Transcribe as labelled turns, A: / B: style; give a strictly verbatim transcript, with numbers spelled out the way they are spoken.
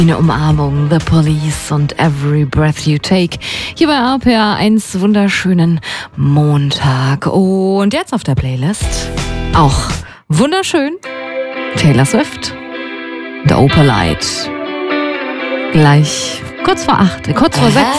A: Eine Umarmung, The Police und Every Breath You Take. Hier bei R P R eins, wunderschönen Montag. Und jetzt auf der Playlist auch wunderschön Taylor Swift, The Opalite. Gleich kurz vor acht, kurz vor sechs.